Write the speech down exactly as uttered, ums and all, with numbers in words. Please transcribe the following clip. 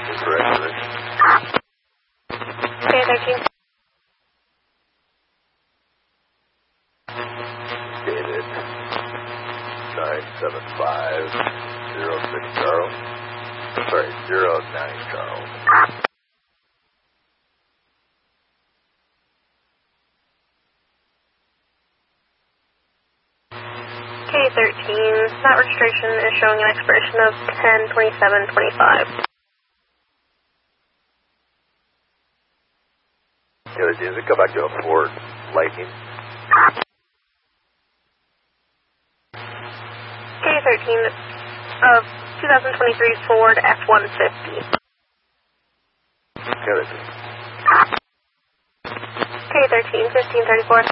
Correct position. K thirteen. Dated nine seven five zero six Charles. Sorry, zero nine Charles. K thirteen, that registration is showing an expiration of ten twenty-seven twenty-five. K thirteen, come back to a Ford Lightning. K thirteen of twenty twenty-three Ford F one fifty. K thirteen. K thirteen, fifteen thirty-four.